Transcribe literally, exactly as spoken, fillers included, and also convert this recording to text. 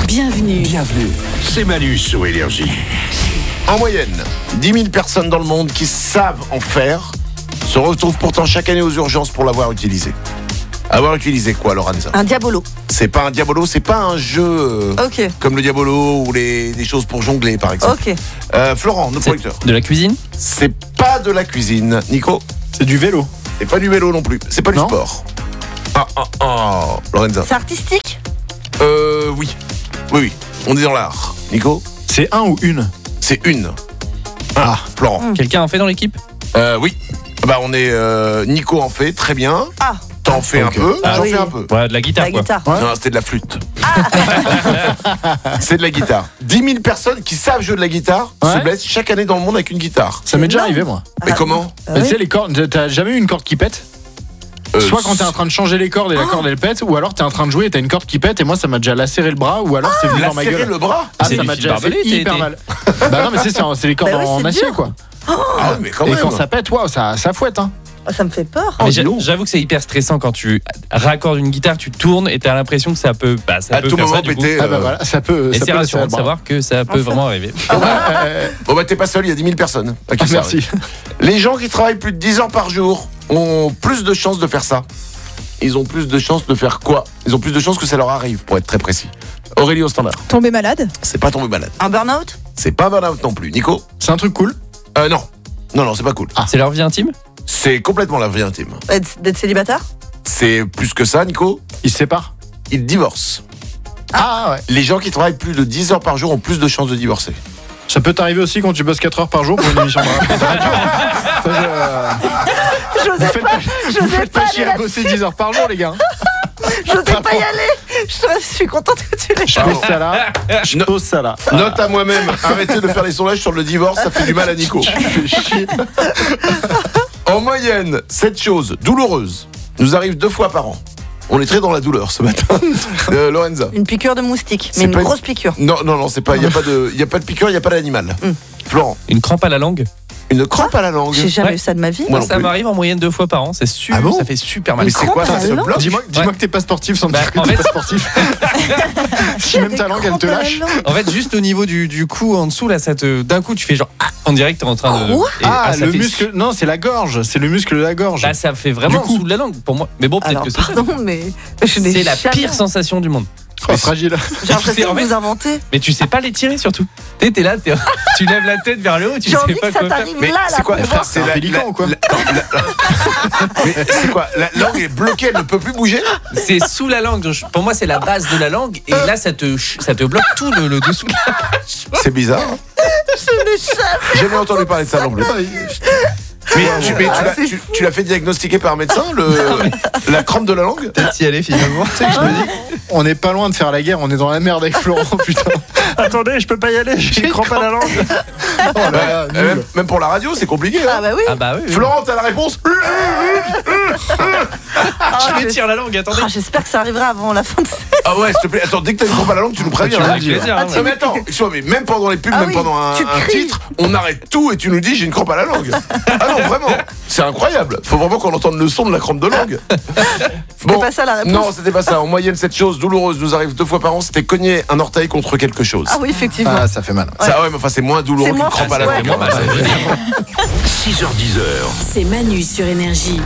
Bienvenue. Bienvenue. C'est Manu sur Énergie. En moyenne, dix mille personnes dans le monde qui savent en faire se retrouvent pourtant chaque année aux urgences pour l'avoir utilisé. Avoir utilisé quoi, Lorenza ? Un diabolo. C'est pas un diabolo, c'est pas un jeu euh, Ok. comme le diabolo ou les, des choses pour jongler, par exemple. Ok. Euh, Florent, notre producteur. De la cuisine ? C'est pas de la cuisine. Nico ? C'est du vélo. C'est pas du vélo non plus. C'est pas du Non. sport. Ah, ah, ah. Lorenza ? C'est artistique. Euh, oui. Oui, oui. On est dans l'art. Nico ? C'est un ou une. C'est une. Ah, Florent. Quelqu'un en fait dans l'équipe ? Euh, oui. Bah, on est. Euh, Nico en fait, très bien. Ah. T'en fais Ok. un peu, Ah j'en oui. fais un peu. Ouais, de la guitare La quoi. guitare. Ouais. Non, c'était de la flûte. C'est de la guitare. dix mille personnes qui savent jouer de la guitare se Ouais. blessent chaque année dans le monde avec une guitare. Ça m'est déjà énorme. arrivé, moi. Mais Ah, comment ah Mais oui. tu sais, les cordes, t'as jamais eu une corde qui pète ? Euh, Soit quand t'es en train de changer les cordes et la corde elle pète, ou alors t'es en train de jouer et t'as une corde qui pète et moi ça m'a déjà lacéré le bras, ou alors c'est venu dans ma lacérer gueule. le bras Ah, C'est ça du m'a fil déjà fait barbelé, t'es- hyper t'es- mal. Bah non, mais c'est, c'est, c'est les cordes Bah oui, en c'est acier dur. quoi. Ah, mais quand Et même. quand ça pète, waouh, ça, ça fouette, hein. Oh, ça me fait peur. Mais Oh, j'a- dis donc. j'avoue que c'est hyper stressant quand tu raccordes une guitare, tu tournes et t'as l'impression que ça peut, bah, ça À peut tout faire moment ça du coup. péter. Ah bah euh, voilà, ça peut. Et ça c'est peut rassurant laisser de le bras. savoir que ça peut Enfin. vraiment arriver. Euh, Bon, bah, t'es pas seul, il y a dix mille personnes. à qui ah, ça merci. arrive. Les gens qui travaillent plus de dix heures par jour ont plus de chances de faire ça. Ils ont plus de chances de faire quoi ? Ils ont plus de chances que ça leur arrive, pour être très précis. Aurélie au standard. Tomber malade ? C'est pas tomber malade. Un burn-out. C'est pas burn-out non plus. Nico ? C'est un truc cool. Euh, non. Non, non, c'est pas cool. C'est leur vie intime ? C'est complètement la vie intime. Être- D'être célibataire. C'est plus que ça, Nico. Ils se séparent. Ils divorcent. Ah ouais. Les gens qui travaillent plus de dix heures par jour ont plus de chances de divorcer. Ça peut t'arriver aussi quand tu bosses quatre heures par jour pour une émission de radio. Ça, je- J'osais Vous faites pas. pas, vous J'osais faites pas pas chier aller à bosser dix heures par jour, les gars. J'osais pas y aller. Je suis contente que tu l'aies. Je pose ça là. Je No- pose ça là. Note à moi-même, arrêtez de faire les sondages sur le divorce, ça fait du mal à Nico. En moyenne, cette chose douloureuse nous arrive deux fois par an. On est très dans la douleur ce matin. Euh, Lorenza. Une piqûre de moustique, C'est mais une pas une- grosse piqûre. Non, non, non, c'est pas. Il y a pas de, il y a pas de piqûre, il y a pas d'animal. Mm. Florent. Une crampe à la langue ? Une crampe à la langue. J'ai jamais Ouais. eu ça de ma vie. Moi non Ça plus. m'arrive en moyenne deux fois par an, c'est super, Ah bon ça fait super mal. Mais c'est quoi crampe ça à se la bloque Dis-moi, dis-moi Ouais. que t'es pas sportif sans me Bah, dire que en t'es fait- pas sportif. Si même ta langue elle te lâche. En fait, juste au niveau du, du cou en dessous, là, ça te, d'un coup, tu fais genre, ah, on dirait que t'es en train de. Quoi et- Ah, ça le fait muscle. Non, c'est la gorge. C'est le muscle de la gorge. Bah, ça fait vraiment Du coup. en dessous de la langue pour moi. Mais bon, peut-être Alors que c'est ça. pardon, mais je n'ai C'est la jamais- pire sensation du monde. Oh, fragile. J'ai l'impression sais, en que fait- vous inventez. Mais tu sais pas les tirer surtout. T'es t'es là, t'es- tu lèves la tête vers le haut, tu J'ai sais envie pas que ça quoi faire. t'arrive Mais là, là. c'est quoi pour frère, voir. C'est un la- pélican la- ou quoi la- Mais c'est quoi La langue est bloquée, elle ne peut plus bouger. C'est sous la langue. Donc, je- pour moi, c'est la base de la langue. Et là, ça te, ch- ça te bloque tout le, le dessous. C'est bizarre. hein. Je n'ai jamais. J'ai jamais entendu parler de ça non plus. Mais, tu, mais tu Ah, l'as- c'est tu- tu l'as fait diagnostiquer par un médecin, le, la crampe de la langue. T'y aller finalement. Tu sais que je me dis, on n'est pas loin de faire la guerre, on est dans la merde avec Florent, putain. Attendez, je peux pas y aller, j'ai une crampe à la langue. Oh là là, Euh, nul. même, même pour la radio, c'est compliqué. Ah Hein. bah oui. Ah bah oui. oui. Florent, t'as la réponse. Ah, Je je- m'étire la langue, attendez. Ah, J'espère que ça arrivera avant la fin de cette. Ah ouais, s'il te plaît. Attends, dès que t'as une crampe à la langue, tu nous préviens. Tu hein. l'as avec plaisir, hein, Ah, mais attends, excuse-moi, mais même pendant les pubs, Ah même oui, pendant un, tu un cries. titre, on arrête tout et tu nous dis j'ai une crampe à la langue. Ah non, vraiment, c'est incroyable. Faut vraiment qu'on entende le son de la crampe de langue. C'était pas ça la réponse. Non, c'était pas ça. En moyenne, cette chose douloureuse nous arrive deux fois par an. C'était cogner un orteil contre quelque chose. Ah oui, effectivement. Ah, ça fait mal. Ça, ouais, mais enfin, c'est moins douloureux C'est qu'une moins- crampe à la ouais. langue. Moi, bah, ça veut dire. six heures dix. C'est Manu sur Énergie.